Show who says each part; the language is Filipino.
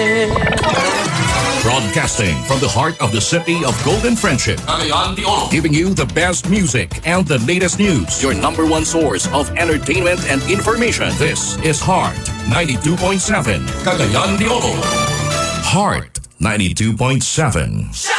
Speaker 1: Broadcasting from the heart of the city of Golden Friendship,
Speaker 2: Cagayan de Oro.
Speaker 1: giving you the best music and the latest news. Your number one source of entertainment and information. This is Heart 92.7.
Speaker 2: Cagayan de Oro.
Speaker 1: Heart 92.7.